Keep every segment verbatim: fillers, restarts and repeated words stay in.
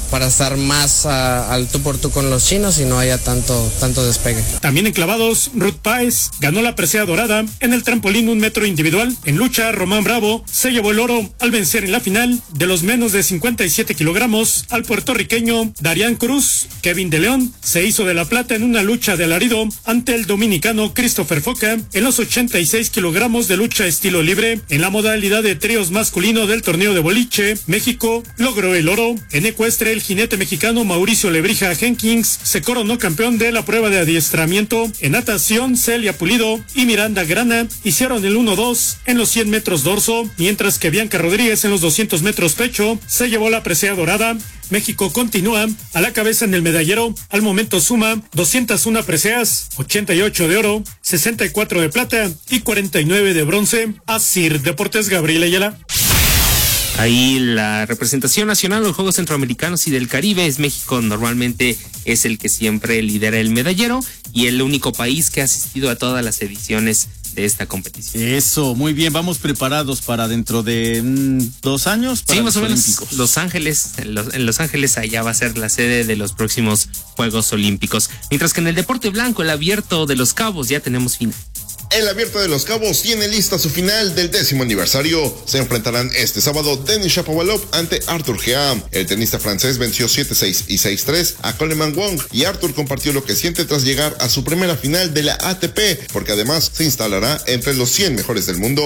para estar más a, al tú por tú con los chinos y no haya tanto, tanto despegue. También en clavados, Ruth Páez ganó la presea dorada. En el trampolín un metro individual. En lucha, Román Bravo se llevó el oro al vencer en la final de los menos de cincuenta y siete kilogramos al puertorriqueño Darián Cruz. Kevin de León se hizo de la plata en una lucha de alarido ante el dominicano Christopher Foca en los ochenta y seis kilogramos de lucha estilo libre. En la modalidad de tríos masculino del torneo de boliche, México logró el oro. En ecuestre, el jinete mexicano Mauricio Lebrija Jenkins se coronó campeón de la prueba de adiestramiento. En natación, Celia Pulido y Miranda Grana hicieron el uno dos en los cien metros dorso, mientras que Bianca Rodríguez en los doscientos metros pecho se llevó la presea dorada. México continúa a la cabeza en el medallero. Al momento suma doscientas una preseas, ochenta y ocho de oro, sesenta y cuatro de plata y cuarenta y nueve de bronce. Asir Deportes, Gabriel Ayala. Ahí la representación nacional de los Juegos Centroamericanos y del Caribe es México. Normalmente es el que siempre lidera el medallero y el único país que ha asistido a todas las ediciones de esta competición. Eso, muy bien, vamos preparados para dentro de mmm, dos años para sí, más los o menos. Olímpicos. Los Ángeles, en los, en Los Ángeles allá va a ser la sede de los próximos Juegos Olímpicos. Mientras que en el deporte blanco, el Abierto de Los Cabos, ya tenemos final. El Abierto de Los Cabos tiene lista su final del décimo aniversario. Se enfrentarán este sábado Denis Shapovalov ante Arthur Gea. El tenista francés venció siete seis y seis tres a Coleman Wong y Arthur compartió lo que siente tras llegar a su primera final de la A T P, porque además se instalará entre los cien mejores del mundo.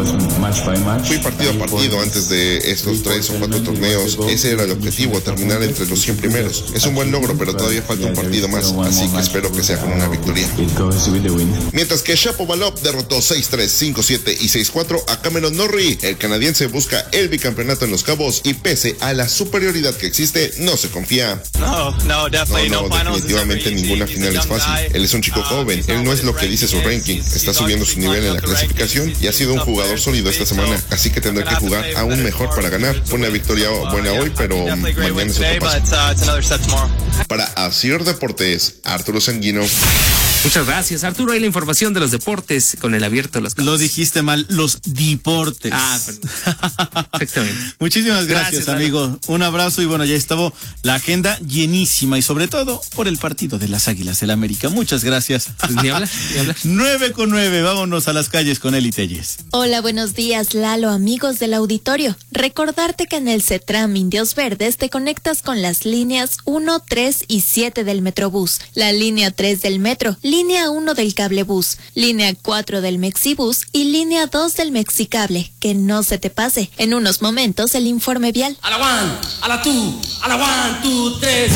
Fui partido a partido antes de estos tres o cuatro torneos. Ese era el objetivo, terminar entre los cien primeros. Es un buen logro, pero todavía falta un partido más, así que espero que sea con una victoria. Mientras que Shapovalov derrotó seis tres, cinco siete y seis cuatro a Cameron Norrie. El canadiense busca el bicampeonato en Los Cabos y pese a la superioridad que existe, no se confía. No, no, no, definitivamente ninguna final es fácil. Él es un chico joven, él no es lo que dice su ranking, está subiendo su nivel en la clasificación y ha sido un jugador sólido esta semana, así que tendrá que jugar aún mejor para ganar. Fue una victoria buena hoy, pero mañana es otro paso. Para Asir Deportes, Arturo Sanguino. Muchas gracias, Arturo. Hay la información de los deportes con el Abierto de Los Cabos. Lo dijiste mal, los deportes. Ah, perdón. Exactamente. Muchísimas gracias, gracias amigo. Un abrazo y bueno, ya estaba la agenda llenísima y sobre todo por el partido de las Águilas del América. Muchas gracias. Pues ni hablar, ni hablar. nueve con nueve, vámonos a las calles con Eli Telles. Hola, buenos días, Lalo, amigos del auditorio. Recordarte que en el CETRAM Indios Verdes te conectas con las líneas uno, tres y siete del Metrobús, la línea tres del Metro, línea uno del Cablebús, línea cuatro del Mexibús y línea dos del Mexicable. Que no se te pase. En unos momentos el informe vial. A la one, a la two, a la one, two, tres.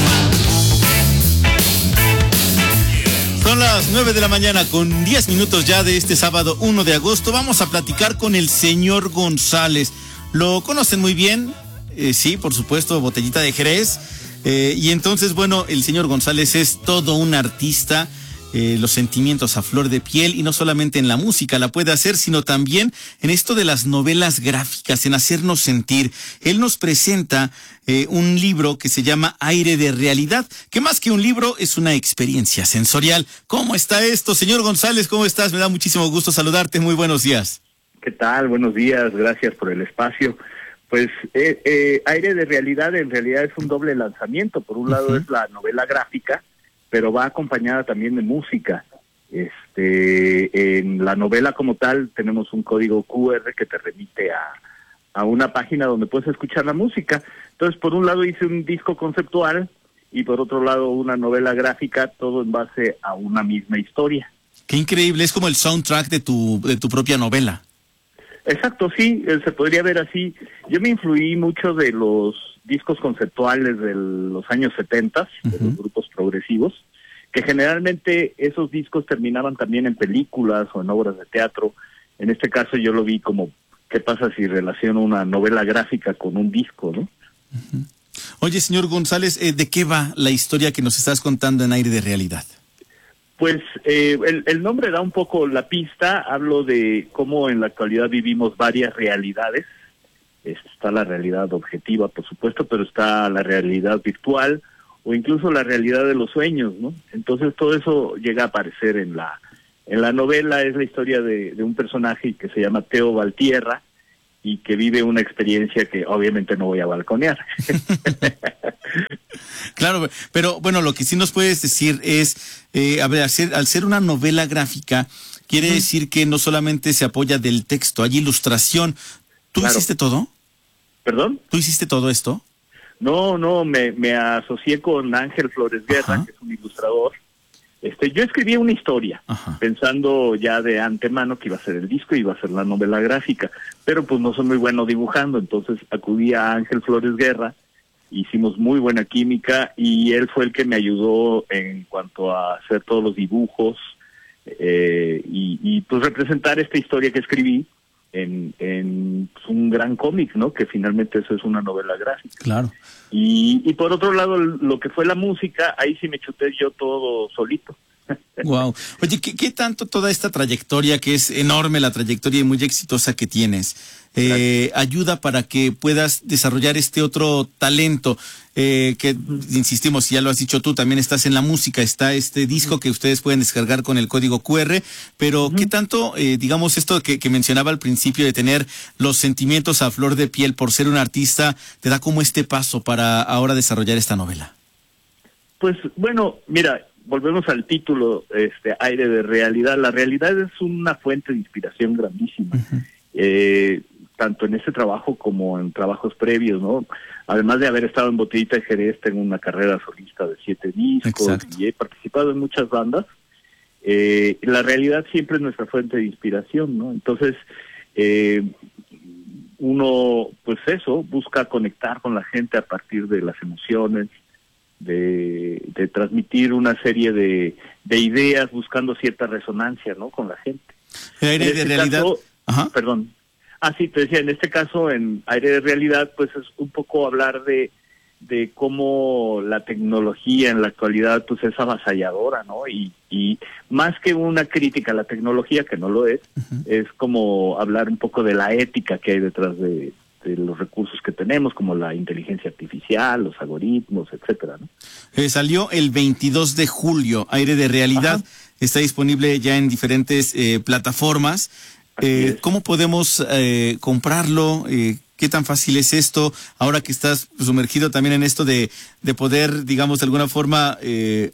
Son las nueve de la mañana con diez minutos ya de este sábado uno de agosto. Vamos a platicar con el señor González. Lo conocen muy bien, eh, sí, por supuesto, Botellita de Jerez. Eh, y entonces, bueno, el señor González es todo un artista. Eh, los sentimientos a flor de piel y no solamente en la música la puede hacer, sino también en esto de las novelas gráficas, en hacernos sentir. Él nos presenta eh, un libro que se llama Aire de Realidad, que más que un libro es una experiencia sensorial. ¿Cómo está esto, señor González? ¿Cómo estás? Me da muchísimo gusto saludarte. Muy buenos días. ¿Qué tal? Buenos días. Gracias por el espacio. Pues eh, eh, Aire de Realidad en realidad es un doble lanzamiento. Por un lado uh-huh. es la novela gráfica, pero va acompañada también de música. Este, en la novela como tal tenemos un código cu erre que te remite a, a una página donde puedes escuchar la música. Entonces, por un lado hice un disco conceptual y por otro lado una novela gráfica, todo en base a una misma historia. Qué increíble, es como el soundtrack de tu, de tu propia novela. Exacto, sí, se podría ver así. Yo me influí mucho de los discos conceptuales de los años setenta, uh-huh. de los grupos progresivos, que generalmente esos discos terminaban también en películas o en obras de teatro. En este caso yo lo vi como, ¿qué pasa si relaciono una novela gráfica con un disco, no? Uh-huh. Oye, señor González, eh, ¿de qué va la historia que nos estás contando en Aire de Realidad? Pues eh, el, el nombre da un poco la pista. Hablo de cómo en la actualidad vivimos varias realidades. Está la realidad objetiva, por supuesto, pero está la realidad virtual o incluso la realidad de los sueños, ¿no? Entonces todo eso llega a aparecer en la en la novela. Es la historia de, de un personaje que se llama Teo Valtierra y que vive una experiencia que obviamente no voy a balconear. Claro, pero bueno, lo que sí nos puedes decir es, eh, a ver, al ser, al ser una novela gráfica, quiere uh-huh. decir que no solamente se apoya del texto, hay ilustración. ¿Tú claro. hiciste todo? ¿Perdón? ¿Tú hiciste todo esto? No, no, me, me asocié con Ángel Flores Guerra, Ajá. que es un ilustrador. Este, yo escribí una historia, Ajá. pensando ya de antemano que iba a ser el disco y iba a ser la novela gráfica, pero pues no soy muy bueno dibujando, entonces acudí a Ángel Flores Guerra, hicimos muy buena química y él fue el que me ayudó en cuanto a hacer todos los dibujos eh, y, y pues representar esta historia que escribí en, en pues, un gran cómic, ¿no? Que finalmente eso es una novela gráfica. Claro. Y, y por otro lado, lo que fue la música, ahí sí me chuté yo todo solito. Wow. Oye, ¿qué, qué tanto toda esta trayectoria, que es enorme la trayectoria y muy exitosa que tienes, eh, ayuda para que puedas desarrollar este otro talento? Eh, que, insistimos, ya lo has dicho tú, también estás en la música, está este disco que ustedes pueden descargar con el código cu erre, pero uh-huh. ¿qué tanto, eh, digamos, esto que, que mencionaba al principio de tener los sentimientos a flor de piel por ser un artista, te da como este paso para ahora desarrollar esta novela? Pues, bueno, mira, volvemos al título, este Aire de Realidad. La realidad es una fuente de inspiración grandísima, uh-huh. eh, tanto en este trabajo como en trabajos previos, ¿no? Además de haber estado en Botellita de Jerez, tengo una carrera solista de siete discos Exacto. y he participado en muchas bandas. Eh, la realidad siempre es nuestra fuente de inspiración, ¿no? Entonces, eh, uno, pues eso, busca conectar con la gente a partir de las emociones, de, de transmitir una serie de, de ideas buscando cierta resonancia, ¿no? Con la gente. El aire de realidad. Caso, Ajá. Perdón. Ah, sí, te decía, en este caso, en Aire de Realidad, pues es un poco hablar de, de cómo la tecnología en la actualidad pues es avasalladora, ¿no? Y, y más que una crítica a la tecnología, que no lo es, uh-huh. es como hablar un poco de la ética que hay detrás de, de los recursos que tenemos, como la inteligencia artificial, los algoritmos, etcétera, ¿no? Eh, salió el veintidós de julio, Aire de Realidad, Ajá. está disponible ya en diferentes eh, plataformas. Eh, ¿Cómo podemos eh, comprarlo? Eh, ¿Qué tan fácil es esto? Ahora que estás sumergido también en esto de, de poder, digamos, de alguna forma eh,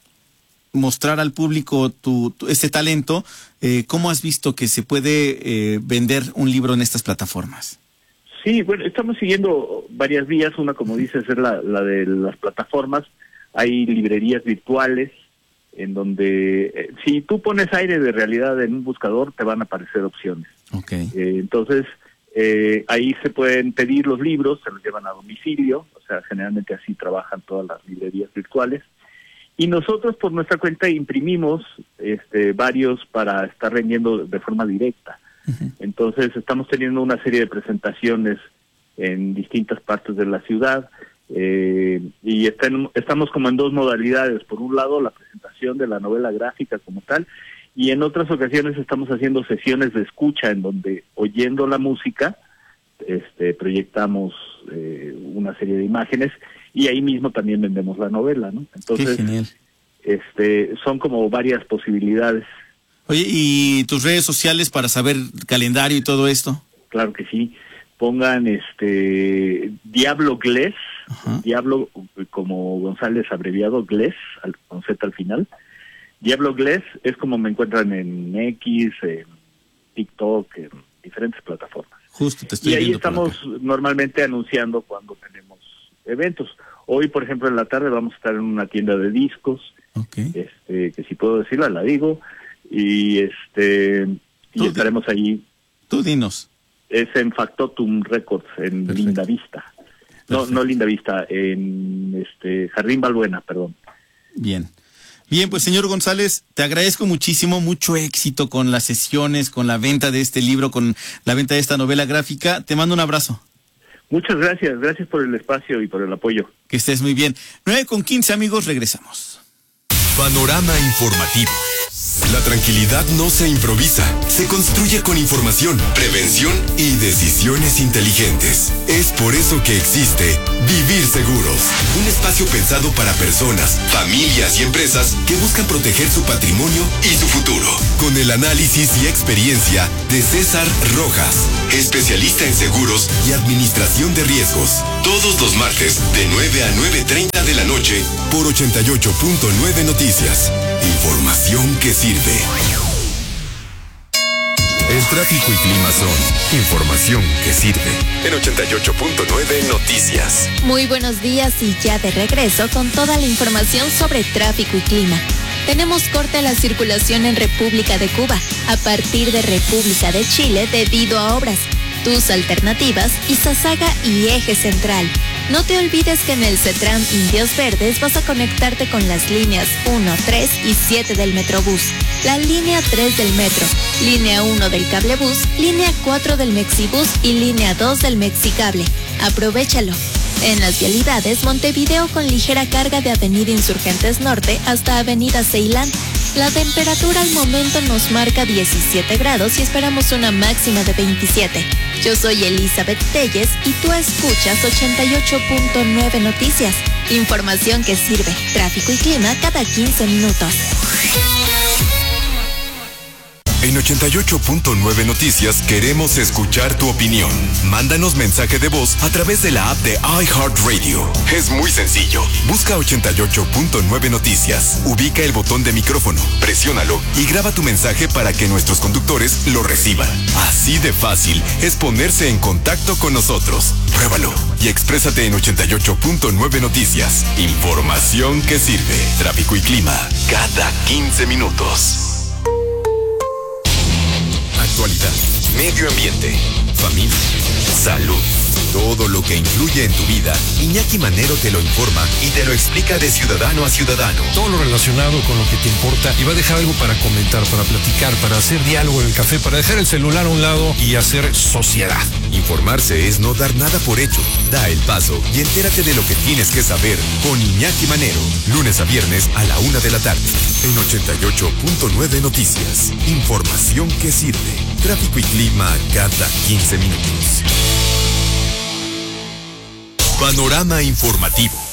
mostrar al público tu, tu este talento, eh, ¿cómo has visto que se puede eh, vender un libro en estas plataformas? Sí, bueno, estamos siguiendo varias vías. Una, como dices, es la, la de las plataformas. Hay librerías virtuales, en donde eh, si tú pones Aire de Realidad en un buscador te van a aparecer opciones. Okay. Eh, entonces eh, ahí se pueden pedir los libros, se los llevan a domicilio, o sea, generalmente así trabajan todas las librerías virtuales. Y nosotros por nuestra cuenta imprimimos este, varios para estar vendiendo de forma directa. Uh-huh. Entonces estamos teniendo una serie de presentaciones en distintas partes de la ciudad. Eh, y están, estamos como en dos modalidades. Por un lado, la presentación de la novela gráfica como tal, y en otras ocasiones estamos haciendo sesiones de escucha en donde, oyendo la música, este, proyectamos eh, una serie de imágenes y ahí mismo también vendemos la novela, ¿no? Entonces, Qué genial. este, son como varias posibilidades. Oye, ¿y tus redes sociales para saber calendario y todo esto? Claro que sí. Pongan este Diablo Glés, Ajá. Diablo como González abreviado, Glés, al, con Z al final. Diablo Glés es como me encuentran en X, en TikTok, en diferentes plataformas. Justo, te estoy y ahí viendo estamos normalmente anunciando cuando tenemos eventos. Hoy, por ejemplo, en la tarde vamos a estar en una tienda de discos, okay. este, que si puedo decirla, la digo, y este y estaremos di- allí. Tú dinos. Es en Factotum Records, en Perfecto. Lindavista. No, no Lindavista, en este Jardín Balbuena, perdón. Bien. Bien, pues señor González, te agradezco muchísimo, mucho éxito con las sesiones, con la venta de este libro, con la venta de esta novela gráfica. Te mando un abrazo. Muchas gracias, gracias por el espacio y por el apoyo. Que estés muy bien. nueve con quince, amigos, regresamos. Panorama informativo. La tranquilidad no se improvisa, se construye con información, prevención y decisiones inteligentes. Es por eso que existe Vivir Seguros, un espacio pensado para personas, familias y empresas que buscan proteger su patrimonio y su futuro. Con el análisis y experiencia de César Rojas, especialista en seguros y administración de riesgos. Todos los martes de nueve a nueve treinta una de la noche por ochenta y ocho punto nueve Noticias. Información que sirve. El tráfico y clima son información que sirve. En ochenta y ocho punto nueve Noticias. Muy buenos días y ya de regreso con toda la información sobre tráfico y clima. Tenemos corte a la circulación en República de Cuba, a partir de República de Chile debido a obras. Tus alternativas, Izazaga y Eje Central. No te olvides que en el CETRAM Indios Verdes vas a conectarte con las líneas uno, tres y siete del Metrobús, la línea tres del Metro, línea uno del Cablebús, línea cuatro del Mexibús y línea dos del Mexicable. Aprovéchalo. En las vialidades, Montevideo con ligera carga de Avenida Insurgentes Norte hasta Avenida Ceilán. La temperatura al momento nos marca diecisiete grados y esperamos una máxima de veintisiete. Yo soy Elizabeth Telles y tú escuchas ochenta y ocho punto nueve Noticias. Información que sirve. Tráfico y clima cada quince minutos. En ochenta y ocho punto nueve Noticias queremos escuchar tu opinión. Mándanos mensaje de voz a través de la app de iHeartRadio. Es muy sencillo. Busca ochenta y ocho punto nueve Noticias. Ubica el botón de micrófono, presiónalo y graba tu mensaje para que nuestros conductores lo reciban. Así de fácil es ponerse en contacto con nosotros. Pruébalo y exprésate en ochenta y ocho punto nueve Noticias. Información que sirve. Tráfico y clima cada quince minutos. Actualidad, medio ambiente, familia, salud. Todo lo que influye en tu vida, Iñaki Manero te lo informa y te lo explica de ciudadano a ciudadano. Todo lo relacionado con lo que te importa y va a dejar algo para comentar, para platicar, para hacer diálogo en el café, para dejar el celular a un lado y hacer sociedad. Informarse es no dar nada por hecho. Da el paso y entérate de lo que tienes que saber con Iñaki Manero. Lunes a viernes a la una de la tarde. En ochenta y ocho punto nueve Noticias. Información que sirve. Tráfico y clima cada quince minutos. Panorama informativo.